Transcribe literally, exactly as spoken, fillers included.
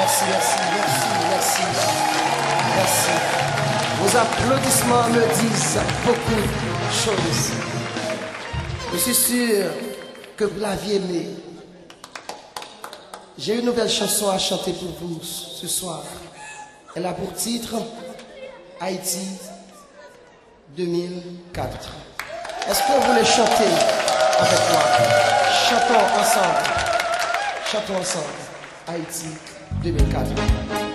Merci, merci, merci, merci, merci. Vos applaudissements me disent beaucoup de choses. Je suis sûr que vous l'aviez aimé. J'ai une nouvelle chanson à chanter pour vous ce soir. Elle a pour titre Haïti deux mille quatre. Est-ce que vous voulez chanter avec moi? Chantons ensemble. Chantons ensemble. Haïti deux mille quatre.